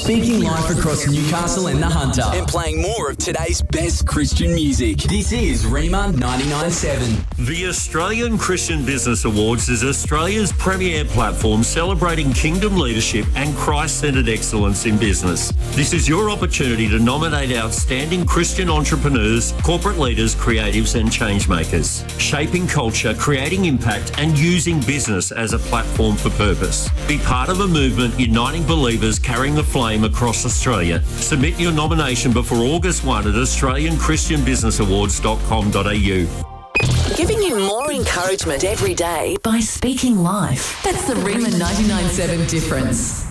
Speaking live across Newcastle and the Hunter. And playing more of today's best Christian music. This is Rima 99.7. The Australian Christian Business Awards is Australia's premier platform celebrating kingdom leadership and Christ-centred excellence in business. This is your opportunity to nominate outstanding Christian entrepreneurs, corporate leaders, creatives and changemakers, shaping culture, creating impact and using business as a platform for purpose. Be part of a movement uniting believers carrying the flame across Australia. Submit your nomination before August 1 at australianchristianbusinessawards.com.au. Giving you more encouragement every day by speaking life. That's the Rima 99.7 difference.